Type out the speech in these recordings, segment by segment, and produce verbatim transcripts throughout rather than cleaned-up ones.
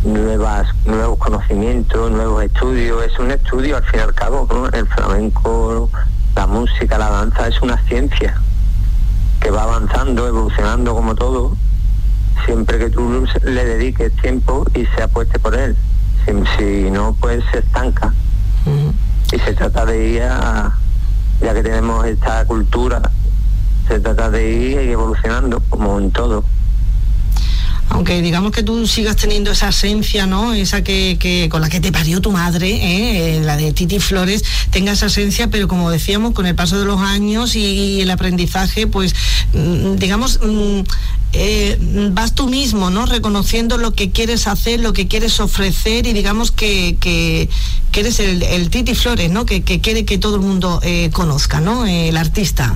nuevas nuevos conocimientos, nuevos estudios. Es un estudio al fin y al cabo, ¿no? El flamenco, la música, la danza es una ciencia que va avanzando, evolucionando como todo, siempre que tú le dediques tiempo y se apueste por él. Si, si no, pues se estanca. Uh-huh. Y se trata de ir a, ya que tenemos esta cultura, se trata de ir evolucionando como en todo. Aunque digamos que tú sigas teniendo esa esencia, ¿no? Esa que, que con la que te parió tu madre, ¿eh? La de Titi Flores, tenga esa esencia, pero como decíamos, con el paso de los años y el aprendizaje, pues, digamos, eh, vas tú mismo, ¿no? Reconociendo lo que quieres hacer, lo que quieres ofrecer, y digamos que, que, que eres el, el Titi Flores, ¿no? Que, que quiere que todo el mundo eh, conozca, ¿no? Eh, el artista.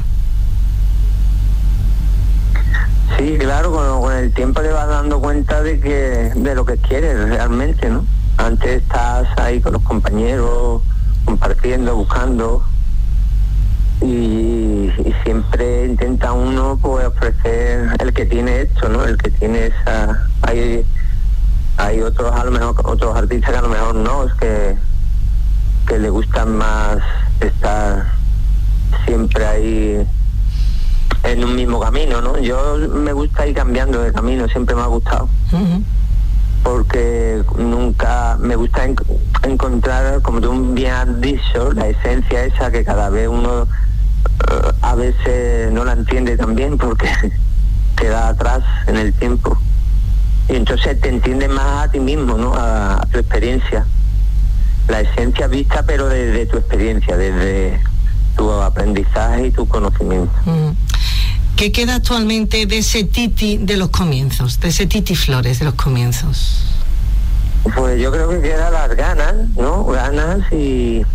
Sí, claro, con, con el tiempo te vas dando cuenta de que de lo que quieres realmente, ¿no? Antes estás ahí con los compañeros, compartiendo, buscando, y, y siempre intenta uno pues ofrecer el que tiene esto, ¿no? El que tiene esa... Hay, hay otros, a lo mejor, otros artistas que a lo mejor no, es que, que le gustan más estar siempre ahí en un mismo camino, ¿no? Yo me gusta ir cambiando de camino, siempre me ha gustado. Uh-huh. Porque nunca me gusta en, encontrar, como tú bien has dicho, la esencia esa que cada vez uno uh, a veces no la entiende tan bien porque queda atrás en el tiempo. Y entonces te entiendes más a ti mismo, ¿no? A, a tu experiencia. La esencia vista, pero desde tu experiencia, desde tu aprendizaje y tu conocimiento. Uh-huh. ¿Qué queda actualmente de ese Titi de los comienzos, de ese Titi Flores de los comienzos? Pues yo creo que quedan las ganas, ¿no? Ganas y...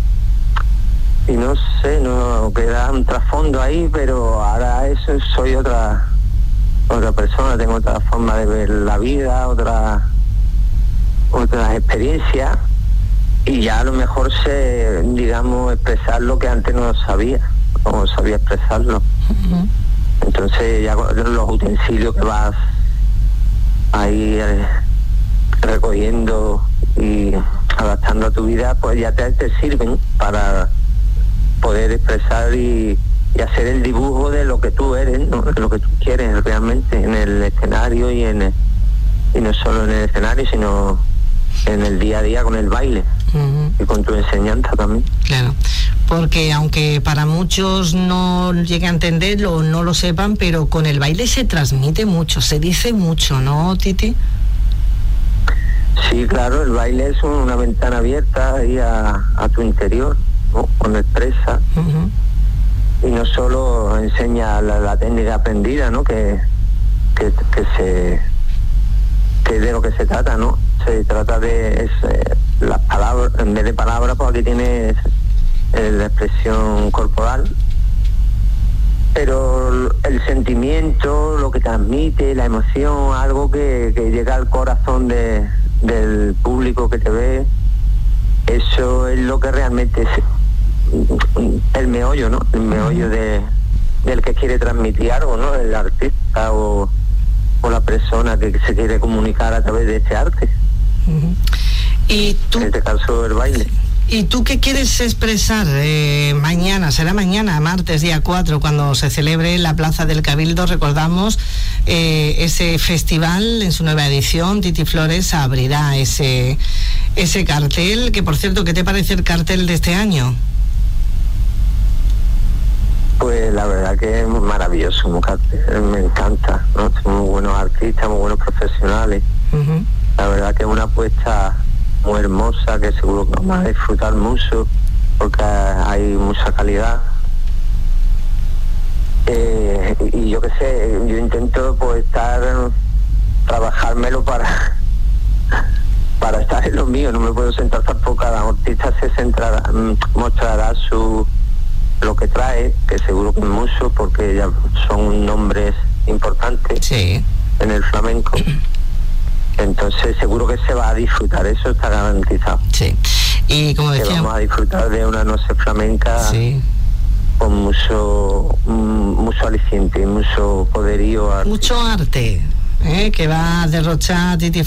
Y no sé, no queda un trasfondo ahí, pero ahora eso soy otra otra persona, tengo otra forma de ver la vida, otra otras experiencias, y ya a lo mejor sé, digamos, expresar lo que antes no sabía, no sabía expresarlo. Uh-huh. Entonces ya los utensilios que vas ahí eh, recogiendo y adaptando a tu vida, pues ya te, te sirven para poder expresar y, y hacer el dibujo de lo que tú eres, ¿no? De lo que tú quieres realmente en el escenario, y en el, y no solo en el escenario, sino en el día a día con el baile. Uh-huh. Y con tu enseñanza también. Claro, porque aunque para muchos no llegue a entenderlo o no lo sepan, pero con el baile se transmite mucho, se dice mucho, ¿no, Titi? Sí, claro, el baile es una ventana abierta ahí a, a tu interior, ¿no? Cuando expresa. Uh-huh. Y no solo enseña la, la técnica aprendida, ¿no? Que, que, que se que de lo que se trata, ¿no? Se trata de es, eh, las palabras, en vez de palabras, pues aquí tienes eh, la expresión corporal, pero el sentimiento, lo que transmite, la emoción, algo que, que llega al corazón de, del público que te ve, eso es lo que realmente es el meollo, ¿no? El meollo de, del que quiere transmitir algo, ¿no? El artista o, o la persona que se quiere comunicar a través de este arte. Uh-huh. Y tú, en este caso el baile. ¿Y tú qué quieres expresar eh, mañana? Será mañana, martes, día cuatro, cuando se celebre en la Plaza del Cabildo. Recordamos eh, ese festival en su nueva edición. Titi Flores abrirá ese, ese cartel, que por cierto, ¿qué te parece el cartel de este año? Pues la verdad que es maravilloso, muy cartel, me encanta, ¿no? Son muy buenos artistas, muy buenos profesionales. Uh-huh. La verdad que es una apuesta muy hermosa, que seguro que vamos a disfrutar mucho porque hay mucha calidad. Eh, y yo qué sé, yo intento pues estar, trabajármelo para para estar en lo mío, no me puedo sentar tampoco. Cada artista se centrará, mostrará su lo que trae, que seguro que es mucho porque ya son nombres importantes. Sí. En el flamenco. Entonces seguro que se va a disfrutar, eso está garantizado. Sí. Y como decía, que vamos a disfrutar de una noche flamenca, sí, con mucho mucho aliciente, mucho poderío, mucho arte, ¿eh? Que va a derrochar Titi